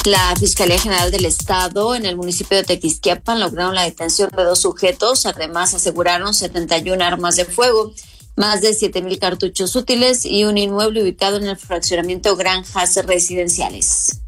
La Fiscalía General del Estado en el municipio de Tequisquiapan lograron la detención de 2 sujetos. Además, aseguraron 71 armas de fuego, más de 7,000 cartuchos útiles y un inmueble ubicado en el fraccionamiento Granjas Residenciales.